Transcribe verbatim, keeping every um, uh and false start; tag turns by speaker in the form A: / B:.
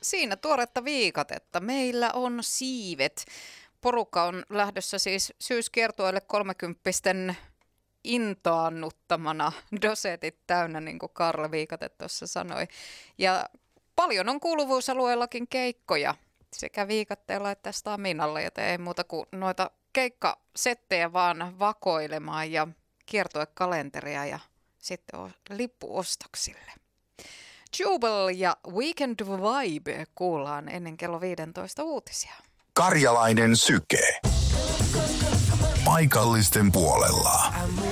A: Siinä tuoretta viikatetta. Meillä on siivet. Porukka on lähdössä siis syyskiertueelle kolmekymppisten intoannuttamana, dosetit täynnä, niin kuin Karla Viikate tuossa sanoi. Ja paljon on kuuluvuusalueellakin keikkoja sekä Viikatteella että Staminalla, joten ei muuta kuin noita keikkasettejä vaan vakoilemaan ja kiertuekalenteria ja sitten on lippuostoksille. Jubel ja Weekend Vibe kuullaan ennen kello viisitoista uutisia.
B: Karjalainen syke. Paikallisten puolella.